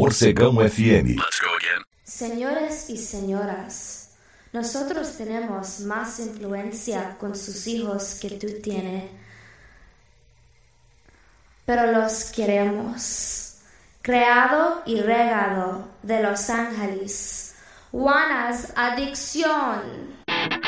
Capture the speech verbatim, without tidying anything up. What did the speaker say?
Morcegão F M. Let's go again. Señores y señoras, nosotros tenemos más influencia con sus hijos que tú tienes, pero los queremos. Creado y regado de Los Ángeles, Juana's Adicción.